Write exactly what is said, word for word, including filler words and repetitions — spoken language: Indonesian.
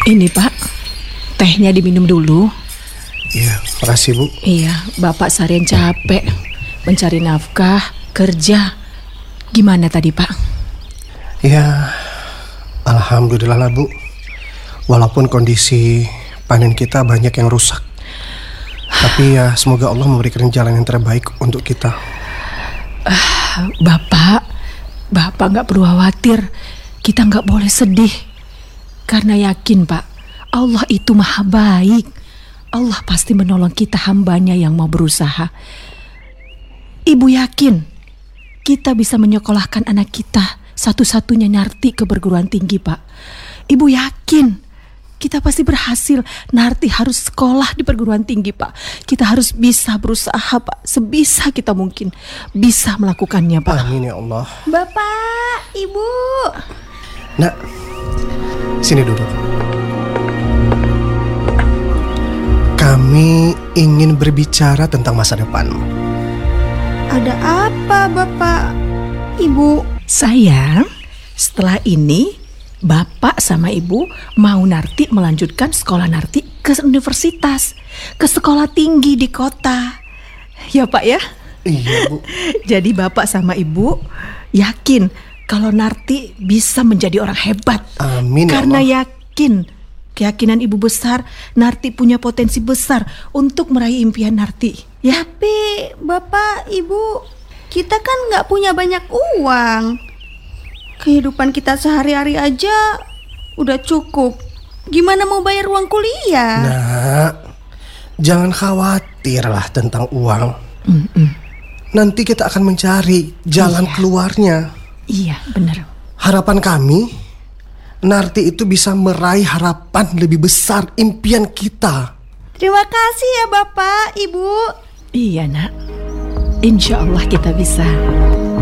Ini Pak, tehnya diminum dulu. Iya, makasih Bu. Iya, Bapak seharian capek mencari nafkah, kerja. Gimana tadi Pak? Ya, alhamdulillah lah Bu. Walaupun kondisi panen kita banyak yang rusak, tapi ya semoga Allah memberikan jalan yang terbaik untuk kita. uh, Bapak Bapak gak perlu khawatir. Kita gak boleh sedih. Karena yakin Pak, Allah itu maha baik. Allah pasti menolong kita hambanya yang mau berusaha. Ibu yakin kita bisa menyekolahkan anak kita satu-satunya Narti ke perguruan tinggi Pak. Ibu yakin kita pasti berhasil. Narti harus sekolah di perguruan tinggi Pak. Kita harus bisa berusaha Pak, sebisa kita mungkin bisa melakukannya Pak. Amin ya Allah. Bapak, Ibu. Nak, sini duduk. Kami ingin berbicara tentang masa depan. Ada apa Bapak, Ibu? Sayang, setelah ini Bapak sama Ibu mau Narti melanjutkan sekolah Narti ke universitas, ke sekolah tinggi di kota. Ya Pak ya? Iya Bu. Jadi Bapak sama Ibu yakin kalau Narti bisa menjadi orang hebat. Amin ya Karena Allah. yakin, keyakinan Ibu besar, Narti punya potensi besar untuk meraih impian Narti. Ya. Tapi Bapak, Ibu, kita kan nggak punya banyak uang. Kehidupan kita sehari-hari aja udah cukup. Gimana mau bayar uang kuliah? Nak, jangan khawatirlah tentang uang. Mm-mm. Nanti kita akan mencari jalan Iya. keluarnya. Iya benar. Harapan kami, Narti itu bisa meraih harapan lebih besar, impian kita. Terima kasih ya Bapak, Ibu. Iya nak, insya Allah kita bisa.